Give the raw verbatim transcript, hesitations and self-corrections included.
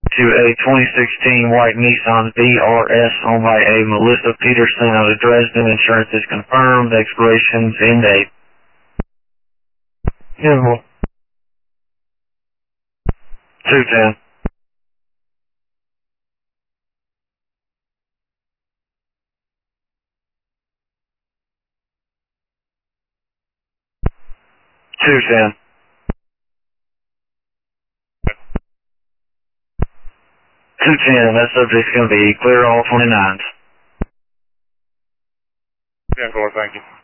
to a twenty sixteen white Nissan V R S owned by a Melissa Peterson out of Dresden. Insurance is confirmed. Expiration's end date. Beautiful. two ten. two ten. two ten, that subject's going to be clear all twenty-nines. ten four, thank you.